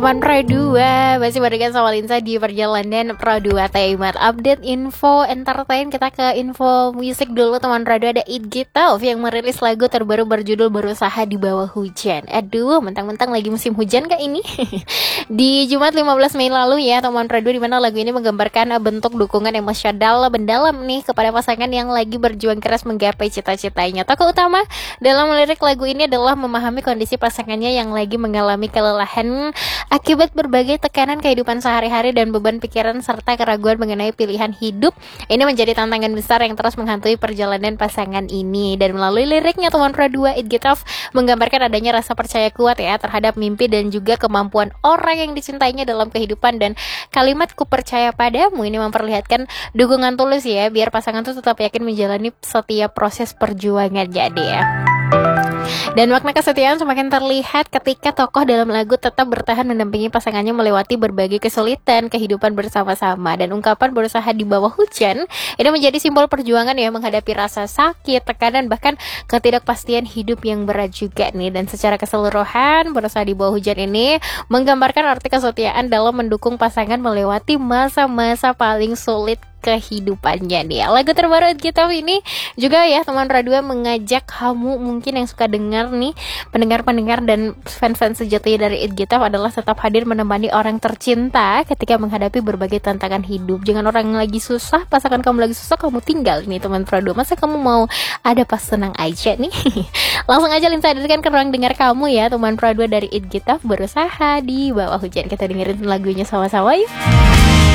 Teman Pro 2 masih barengan sama Linsa di perjalanan Pro 2 Timer. Update info entertain, kita ke info musik dulu. Teman Pro 2, ada It Gitaf yang merilis lagu terbaru berjudul Berusaha di Bawah Hujan. Aduh, mentang-mentang lagi musim hujan kak ini. Di Jumat 15 Mei lalu ya teman Pro 2, dimana lagu ini menggambarkan bentuk dukungan emosional mendalam nih kepada pasangan yang lagi berjuang keras menggapai cita-citanya. Tokoh utama dalam lirik lagu ini adalah memahami kondisi pasangannya yang lagi mengalami kelelahan akibat berbagai tekanan kehidupan sehari-hari dan beban pikiran serta keraguan mengenai pilihan hidup. Ini menjadi tantangan besar yang terus menghantui perjalanan pasangan ini. Dan melalui liriknya teman Pro 2, It Gitaf menggambarkan adanya rasa percaya kuat ya terhadap mimpi dan juga kemampuan orang yang dicintainya dalam kehidupan. Dan kalimat "ku percaya padamu" ini memperlihatkan dukungan tulus ya, biar pasangan tuh tetap yakin menjalani setiap proses perjuangan jadi ya. Dan makna kesetiaan semakin terlihat ketika tokoh dalam lagu tetap bertahan mendampingi pasangannya melewati berbagai kesulitan kehidupan bersama-sama. Dan ungkapan berusaha di bawah hujan ini menjadi simbol perjuangan ya, menghadapi rasa sakit, tekanan, bahkan ketidakpastian hidup yang berat juga nih. Dan secara keseluruhan, berusaha di bawah hujan ini menggambarkan arti kesetiaan dalam mendukung pasangan melewati masa-masa paling sulit kehidupannya nih. Lagu terbaru It Gitaf ini juga ya teman Radio mengajak kamu mungkin yang suka dengar nih, pendengar-pendengar dan fans-fans sejati dari It Gitaf adalah tetap hadir menemani orang tercinta ketika menghadapi berbagai tantangan hidup. Jangan orang yang lagi susah, pasangan kamu lagi susah, kamu tinggal nih teman Radio. Masa kamu mau ada pas senang aja nih? Langsung aja Linsa hadirkan ke ruang dengar kamu ya teman Radio dari It Gitaf, Berusaha di Bawah Hujan. Kita dengerin lagunya sama-sama yuk.